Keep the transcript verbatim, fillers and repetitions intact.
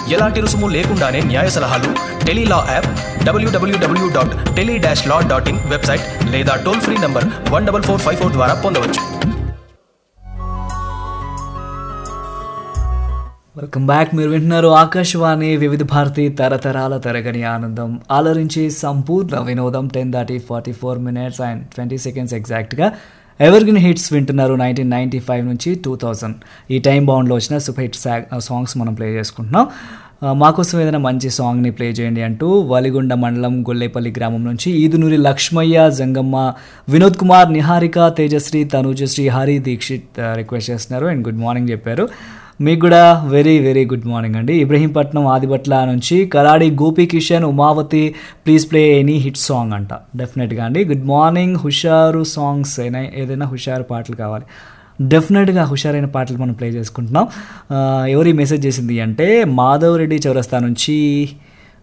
ఎలాంటి రుసుము లేకుండానే న్యాయ సలహాలు Tele-Law app, WWW dot tele dash law dot in website లేదా toll free number one double four five four ద్వారా పొందవచ్చు. Welcome back. మీరు వింటున్నారు ఆకాశవాణి వివిధ భారతి తరతరాల తరగని ఆనందం ఆలరించి సంపూర్ణ వినోదం. టెన్ దాటి forty four minutes and twenty seconds ఎగ్జాక్ట్గా ఎవర్గ్రీన్ హిట్స్ వింటున్నారు. నైన్టీన్ నైంటీ ఫైవ్ నుంచి టూ థౌజండ్ ఈ టైం బౌండ్లో వచ్చిన సూపర్ హిట్ సాంగ్స్ మనం ప్లే చేసుకుంటున్నాం. మాకోసం ఏదైనా మంచి సాంగ్ని ప్లే చేయండి అంటూ వలిగొండ మండలం గొల్లేపల్లి గ్రామం నుంచి ఈదునూరి లక్ష్మయ్య, జంగమ్మ, వినోద్ కుమార్, నిహారిక, తేజశ్రీ, తనూజశ్రీ, హరి దీక్షిత్ రిక్వెస్ట్ చేస్తున్నారు అండ్ గుడ్ మార్నింగ్ చెప్పారు. మీకు కూడా వెరీ వెరీ గుడ్ మార్నింగ్ అండి. ఇబ్రహీంపట్నం ఆదిబట్ల నుంచి కరాడి Gopi Kishan, Umavathi, please play any hit song అంట. డెఫినెట్గా అండి. Good morning. హుషారు సాంగ్స్ అయినా ఏదైనా హుషారు పాటలు కావాలి, డెఫినెట్గా హుషారైన పాటలు మనం ప్లే చేసుకుంటున్నాం. ఎవరి మెసేజ్ చేసింది అంటే మాధవ్ రెడ్డి చౌరస్తా నుంచి